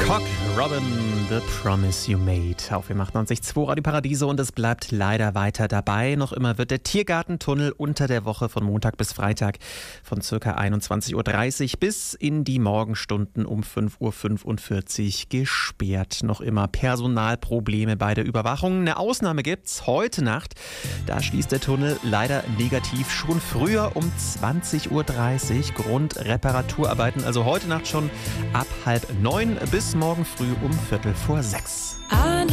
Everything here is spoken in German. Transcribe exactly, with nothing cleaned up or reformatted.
Cock Robin, The Promise You Made auf M achtundneunzig Komma zwei Radio Paradiso, und es bleibt leider weiter dabei. Noch immer wird der Tiergartentunnel unter der Woche von Montag bis Freitag von ca. einundzwanzig Uhr dreißig bis in die Morgenstunden um fünf Uhr fünfundvierzig gesperrt. Noch immer Personalprobleme bei der Überwachung. Eine Ausnahme gibt's heute Nacht. Da schließt der Tunnel leider negativ schon früher um zwanzig Uhr dreißig. Grund Reparaturarbeiten also heute Nacht schon ab halb neun bis morgen früh um Viertel vor sechs.